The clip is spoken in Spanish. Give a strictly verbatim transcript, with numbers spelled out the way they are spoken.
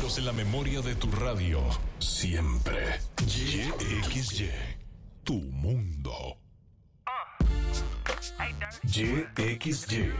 en la memoria de tu radio. Siempre. Y X Y. Tu mundo. Y X Y.